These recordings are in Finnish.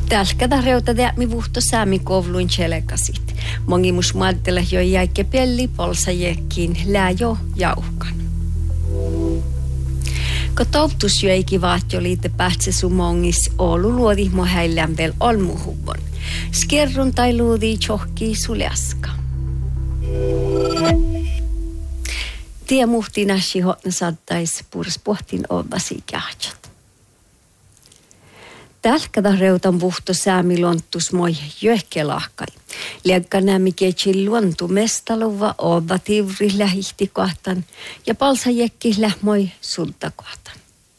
Tälkätä reutadäämi vuhto saami kovluin tjelekasit. Mongi mus maattele jo jäikke pelli polsajekkiin lää jo jauhkan. Ko toptus jo eiki vaatjo liite pähtse sumongis Oulu luodi mo häillään vel olmuhuvon. Skerrun tai luudi tjohki suleaska. Tie muhti näsi hotna sattais puhdas pohtin ovasi kähtsät. Tälkätä reutan vuhto säämi lonttus moi jöhkelahkai. Liekka nämi keitsi luontu mestaluva ova tivri lähihti kohtan ja palsajekki lähmoi sulta kohtan.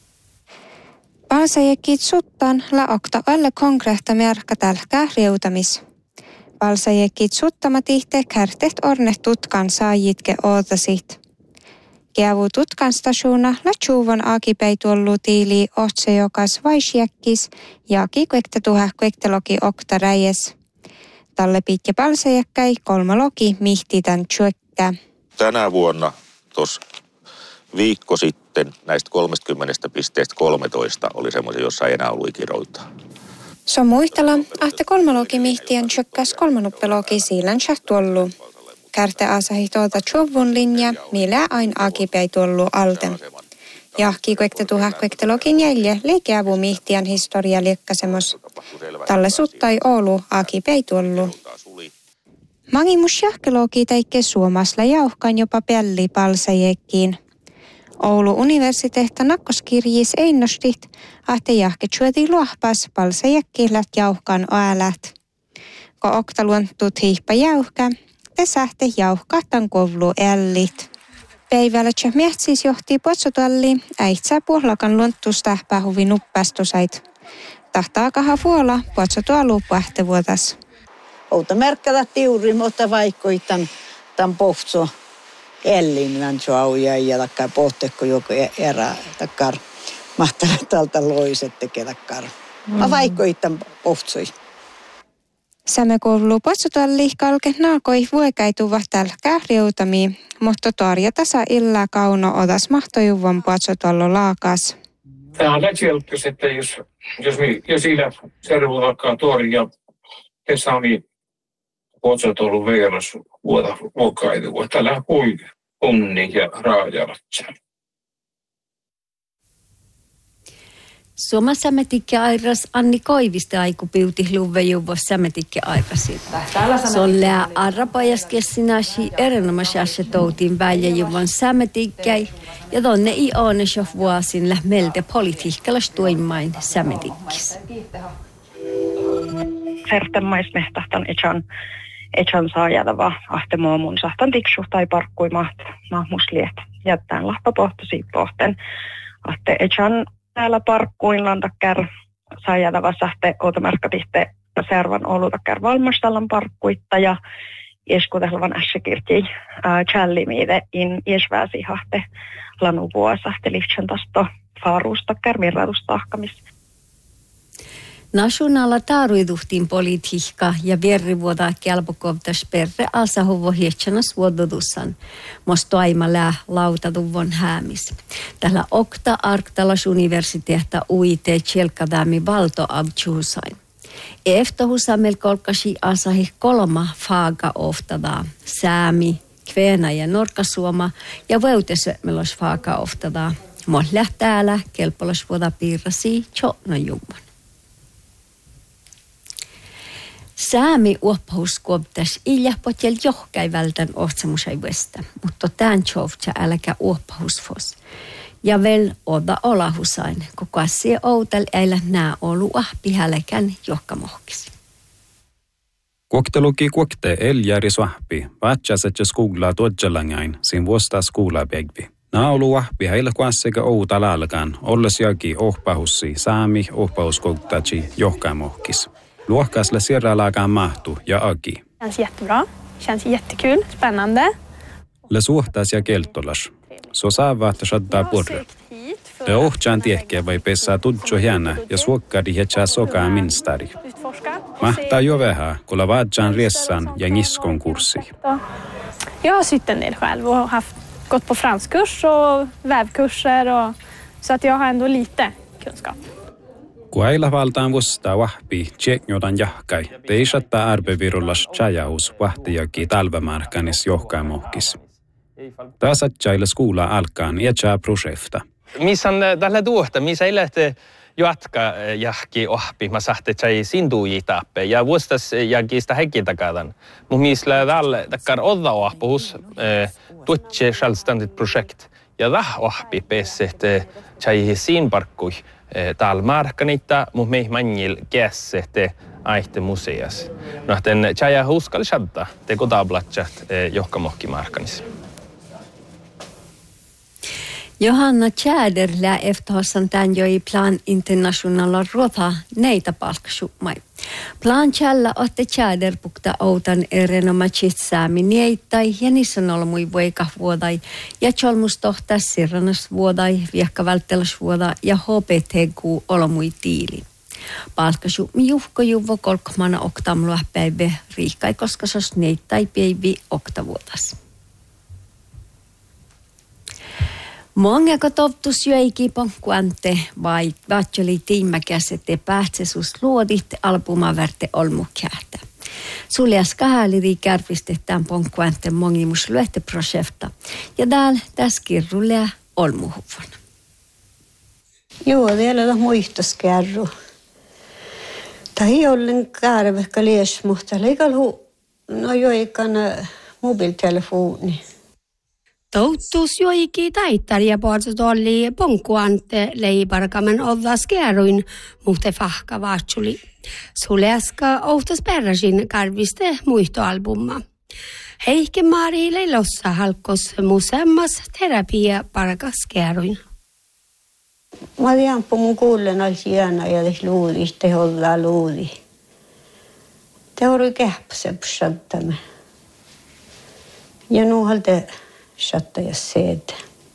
Palsajekit suttan laokta alle konkreetta merkka tälkää reutamis. Palsajekit suttama tihte kärtet orne tutkan saajitke ootasit. Keavu tutkan stasiuna la tjuuvon aakipei tuollu tiili ohtse jokas vaisjekkis ja kikuekte tuha kuekteloki okta räjes. Talle pitkä palsajekkäi kolmaloki mihti tän tjuekkä. Tänä vuonna tuossa viikko sitten näistä 30 pisteestä 13 oli semmoisia, jossa ei enää ollut ikiroutaa. So muistella, että kolmaloki mihtien tjökkäs kolmanuppeloki siilän tuollu. Kärte asahi tuolta tjuvun linja, millä aina aakipei tuollu alten. Ja kikuekte tuha kuektelokin jälje leikeavu mihtien historia liekkasemos. Talle suttai Oulu aakipei tuollu. Mangimus jahkeloki teikke suomasla jauhkan jopa pelli palsajekkiin. Oulu universiteetta nakkoskirjis einnostit, ahte jahke tjueti luohpas palsajekkilät jauhkan oälät. Ko okta luontut hiihpa jauhka, te sähte jauhkahtan kovlu ällit. Päivällä tse mehtsis johti potsotalli, äitsää puhlakan luontustähpää huvi nuppastusait. Tahtaakaha vuola potsotua luupuahte vuotas. Outa merkkada tiuri, mutta vaikkoitan tämän pohtso ellin vänsauja ja takkar pohtekko joku erä takkar mahtava tältä loiset tekee takkar. Mä vaikkoitan pohtsoi. Sämme koulu potsotalli kalke naakoi vuokaituva tälkää riutami, mutta tarjota saa illaa kauno otas mahtojuvon potsotallo laakas. Tämä on lätsielppys, että jos sillä servu alkaa tuori ja pesami potsotollu vieras vuokaitua. Tällä hui onni ja raajalatsa. Suomessa sämetikke airas Anni Koivista aiku piuti luvejuvos sämetikke aikasin. Se on lää arrapajaskessinasi erinomaisessa toutiin väljäjuvon sämetikkäi ja tonne i ooneshof vuosin lähmeltä politiikkalas tuimain sämetikkis. Sertemmaismehtahtan echan saajadava ahtemoa mun sahtan tiksu tai parkkui mahmusliet. Jättään lahpa pohtosi pohten. Ahte echan täällä parkkuin lantakkär saajadava sahte outomerkkatihte servan olutakär valmastallan parkkuitta ja ieskutehlevan ässäkirti challimiide in iesväsi hahte lanu vuosahte liftsen tasto faaruustakär mirradustahkamis. Nationala taaruiduhtiin politiikka ja vierrivuoda kelpokovtas perre alsahovo hietsanas vuododussan, mosto aima lää lautatuvon häämis. Tällä okta arktalas universiteetta UIT Tjelkadami valto abtjuhusain. Eftohusamel kolkasi asahi kolma faaga oftadaa, säämi, kveena ja norkasuoma ja veutesömelos faaga oftadaa. Molla täällä kelpolas vuoda piirrasi tjotnojumman. Säämi uoppahuskuoptas iljahpotjel johkäivältän ohtsamusaivuesta, mutta tämän tjovtsa äläkä uoppahusfos. Ja vel oda olahusain, koko asia outal äilä nää olu ahpihälekän johkamohkis. Kuokteluki kuokte eljäri swahpi, vaatsaset ja skuglaa tuodjalangain, sin vuostaa skuulaa pegvi. Nää olu ahpi heillä kuassega outal alkaan, olles jaki ohpahussi, saami ohpahuskouktaji johkamohkis. Luokkaiselle sierralaakaan mahtu ja aki. Känns jättebra. Känns jättekul. Spännande. Le suhtaas ja keltolas. So saavaat shaddaa purre. Le ohtsaan tiehkeä vai pessää tudjo hiena ja suokkari hetsää sokaa minstari. Mahtaa jo vähän, kun vaadjaan riessan ja niskon kurssi. Jag har sytt en del själv och har gått på franskkurs och vävkurser. Så att jag har ändå lite kunskap. Kun aila valtaan vuostaa vahpi, tjeknjodan jahkai, teisattaa arpevirullas tjajahus vahtijakin talvemarkkanis johkaamohkis. Taas atjailla skuulla alkaan ja tjaa projekta. Missä on tällä tuohta, missä ei lähte jatkaa jahki ohpi, mä sahte tjai sinduji tappe ja vuostas jälkeen sitä hekki takadan. Mutta missä tällä takkar odda ohpuhus tuotse självständigt projekt ja täh ohpi pesset tjai siin parkkui täällä markkanita, mutta meihin manjil kässet aihte museas. Nohten tjai huskal shadda teko tablatsat johkamohki markkanis. Johanna Tjäder lää efterhossan tämän joi Plan Internationala rota neitä palkkasumai. Plan tjällä otte Tjäder pukta outan erinomaisesti säämi nieittäi ja niissä on olmui voikahvuodai ja tjolmustohtas sirranasvuodai, viekkavalttelasvuodai ja HPTQ olmui tiili. Palkkasummi juhko juvo kolkmana oktamlua päivä riikkai koska sos neittai päivi oktavuotas. Mongako toptus jöiki ponkkuante vai vatsoli tiimmäkäsette päätsesus luodit albumaverte olmukäätä. Suljas kahäliri kärvistetään ponkkuante mongimus lyöhteprojekta ja täällä tässä kirrullea olmuhuvon. Joo, vielä on muistoskärru. Tai ollen kärvehkä lies, mutta leikalhu no joikan mobiltelefoni. Touttus joiki taittar ja puolesta oli ponkkuante leiparkamen oddas kääruin muhte fahka vaatsuli. Suleaska ohtas peräsin karviste muistoalbumma. Heikki Mari leilossa halkos museammas terapia parkas kääruin. Mä tiedän, kun mun kuulen asiana ja te luudis, te ollaan luudi. Te oli kähpsepsattamme. Ja nuhalta shatta ja seet.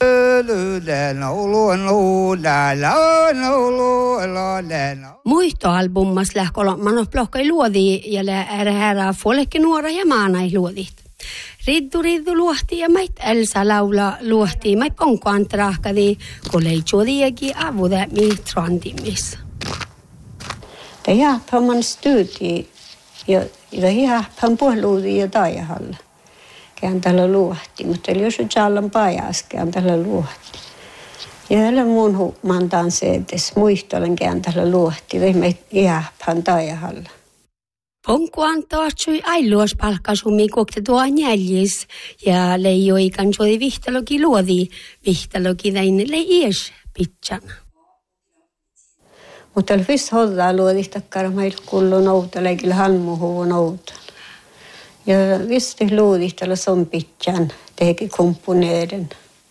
Muistoalbummas lähkolo manoplokkai luodi ja läärä folekki nuora ja maanai luodit. Riddu luohti ja mait Elsa laula luohti mait ponkkuant rahkadi, kun leitsuodiakin avuda miitrantimis. Det är på man studie ja det är på puoluudi ja taihalla. Kään tällä luohti, mutta jos jallan pajas kään tällä luohti. Ja tällä mun mantaan se, että muistolen kään tällä luohti, ei me ihan taihalla. Ponkkuant ohtsui ailuos palkkasummi kuokte tuo njäljis ja leijoikan suodi vihtalogi luodi vihtalogi täin leies pitsana. Mutta visst hoddaa luodistakkara meillä kullun outaleikillä halmuhuvun outan. Ja visst luodihtalla som pitchan teki komponeeren.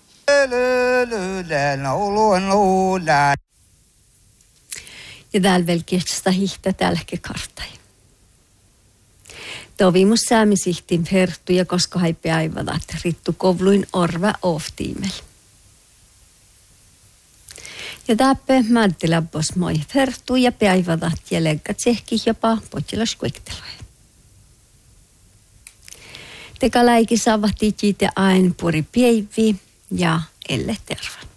Ja täällä velkeästä hihtä tälläkin kartai. Tovimus säämisihtiin herttuja, koska haipe aivadat rittu kovluin orva oftiimel. Ja täppä mänttiläppos moi herttu ja päivadat ja leggat sehki jopa potilaskuikteloja. Teka läiki saavahti kiite aina puri päivi ja elle tervan.